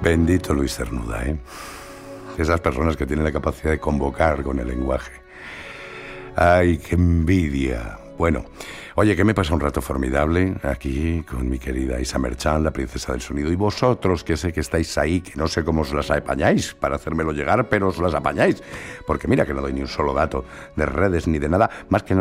Bendito Luis Cernuda, ¿eh? Esas personas que tienen la capacidad de convocar con el lenguaje. ¡Ay, qué envidia! Bueno, oye, que me pasa un rato formidable aquí con mi querida Isa Merchán, la princesa del sonido. Y vosotros, que sé que estáis ahí, que no sé cómo os las apañáis para hacérmelo llegar, pero os las apañáis. Porque mira que no doy ni un solo dato de redes ni de nada, más que